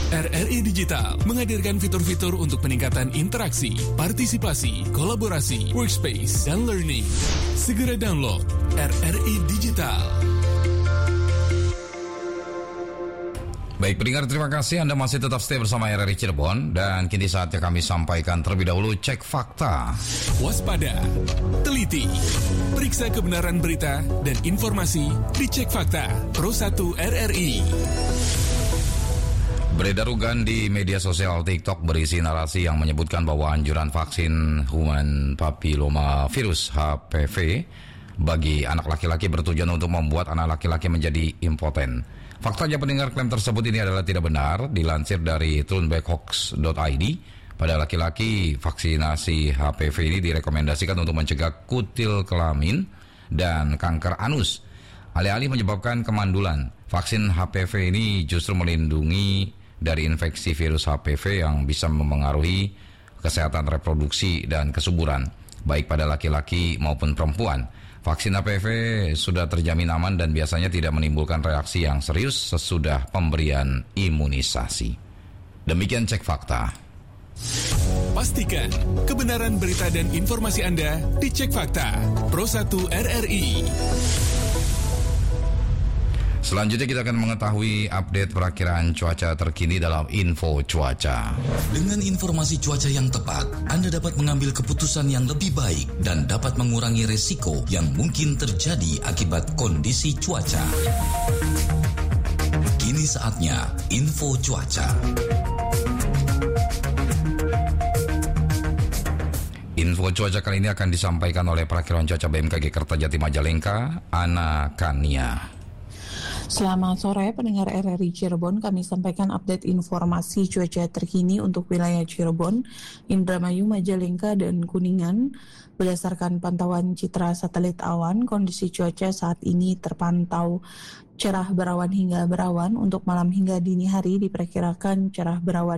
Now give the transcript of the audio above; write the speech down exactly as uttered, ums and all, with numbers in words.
R R I Digital menghadirkan fitur-fitur untuk peningkatan interaksi, partisipasi, kolaborasi, workspace, dan learning. Segera download R R I Digital. Baik pendengar, terima kasih Anda masih tetap stay bersama R R I Cirebon. Dan kini saatnya kami sampaikan terlebih dahulu cek fakta. Waspada, teliti, periksa kebenaran berita dan informasi di Cek Fakta Pro satu R R I. Beredar unggahan di media sosial TikTok berisi narasi yang menyebutkan bahwa anjuran vaksin human papilloma virus H P V bagi anak laki-laki bertujuan untuk membuat anak laki-laki menjadi impoten. Faktanya pendengar, klaim tersebut ini adalah tidak benar. Dilansir dari throwbackhoax dot I D, pada laki-laki vaksinasi H P V ini direkomendasikan untuk mencegah kutil kelamin dan kanker anus, alih-alih menyebabkan kemandulan. Vaksin H P V ini justru melindungi dari infeksi virus H P V yang bisa memengaruhi kesehatan reproduksi dan kesuburan, baik pada laki-laki maupun perempuan. Vaksin H P V sudah terjamin aman dan biasanya tidak menimbulkan reaksi yang serius sesudah pemberian imunisasi. Demikian cek fakta. Pastikan kebenaran berita dan informasi Anda di Cek Fakta Pro satu R R I. Selanjutnya kita akan mengetahui update perakiraan cuaca terkini dalam Info Cuaca. Dengan informasi cuaca yang tepat, Anda dapat mengambil keputusan yang lebih baik dan dapat mengurangi resiko yang mungkin terjadi akibat kondisi cuaca. Kini saatnya Info Cuaca. Info cuaca kali ini akan disampaikan oleh perakiraan cuaca B M K G Kertajati Majalengka, Ana Kania. Selamat sore pendengar R R I Cirebon, kami sampaikan update informasi cuaca terkini untuk wilayah Cirebon, Indramayu, Majalengka, dan Kuningan. Berdasarkan pantauan citra satelit awan, kondisi cuaca saat ini terpantau cerah berawan hingga berawan. Untuk malam hingga dini hari diperkirakan cerah berawan